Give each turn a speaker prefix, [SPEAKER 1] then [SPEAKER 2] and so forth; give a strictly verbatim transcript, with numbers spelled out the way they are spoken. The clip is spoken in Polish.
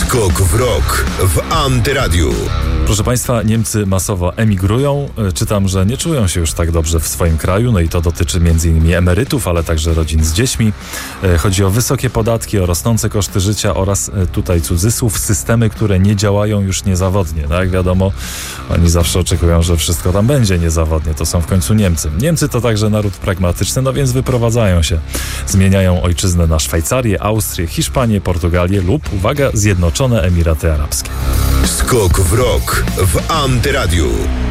[SPEAKER 1] Skok w rok w Antyradiu.
[SPEAKER 2] Proszę Państwa, Niemcy masowo emigrują. Czytam, że nie czują się już tak dobrze w swoim kraju, no i to dotyczy m.in. emerytów, ale także rodzin z dziećmi. Chodzi o wysokie podatki, o rosnące koszty życia oraz tutaj cudzysłów, systemy, które nie działają już niezawodnie. No jak wiadomo, oni zawsze oczekują, że wszystko tam będzie niezawodnie. To są w końcu Niemcy. Niemcy to także naród pragmatyczny, no więc wyprowadzają się. Zmieniają ojczyznę na Szwajcarię, Austrię, Hiszpanię, Portugalię lub, uwaga, Zjednoczone Emiraty Arabskie.
[SPEAKER 1] Skok w rok w Antyradiu.